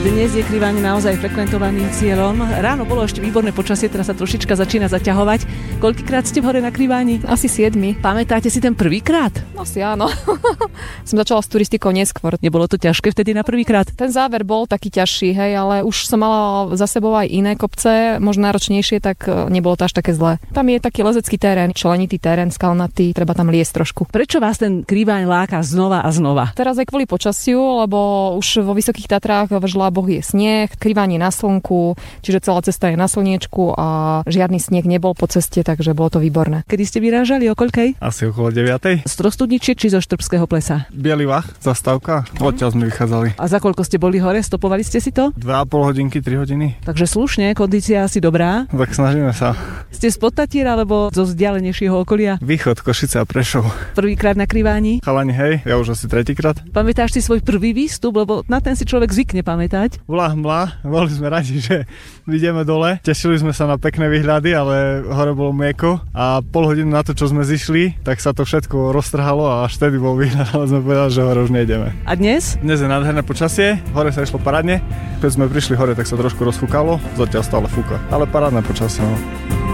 Dnes je Kriváň naozaj frekventovaným cieľom. Ráno bolo ešte výborné počasie, teraz sa trošička začína zaťahovať. Koľkýkrát ste v hore na Kriváni? Asi 7. Pamätáte si ten prvýkrát? Asi áno. Som začala s turistikou neskôr. Nebolo to ťažké vtedy na prvýkrát? Ten záver bol taký ťažší, hej, ale už som mala za sebou aj iné kopce, možno náročnejšie, tak nebolo to až také zlé. Tam je taký lezecký terén, členitý terén, skalnatý, treba tam liesť trošku. Prečo vás ten Kriváň láka znova a znova? Teraz aj kvôli počasiu, lebo už vo Vysokých Tatrách v Žláboch je sneh, Kriváň je na slnku, čiže celá cesta je na slniečku a žiadny sneh nebol po ceste, takže bolo to výborné. Kedy ste vyrážali, o koľkej? Asi okolo 9. Z Trostudničiek či zo Štrbského plesa? Bielý Vach, zastávka, odtiaľ sme vychádzali. A za koľko ste boli hore? Stopovali ste si to? 2,5 hodinky, 3 hodiny. Takže slušne, kondícia asi dobrá. Tak snažíme sa. Ste z Podtatiera alebo zo vzdialenejšieho okolia? Východ, Košice a Prešov. Prvýkrát na Kriváni? Chalani, hej, ja už asi tretíkrát. Pamätáš si svoj prvý výstup, lebo na ten si človek zvykne pamätať? Bola hmla, boli sme radi, že ideme dole. Tešili sme sa na pekné výhľady, ale hore bolo mlieko a pol hodinu na to, čo sme zišli, tak sa to všetko roztrhalo a až vtedy bol výhľad, ale sme povedali, že hore už nejdeme. A dnes? Dnes je nádherné počasie, hore sa išlo parádne. Keď sme prišli hore, tak sa trošku rozfúkalo, zatiaľ stále fúka, ale parádne počasie. No.